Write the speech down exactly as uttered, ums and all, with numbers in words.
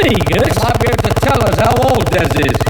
me, Gus. You might be able to tell us how old Des is.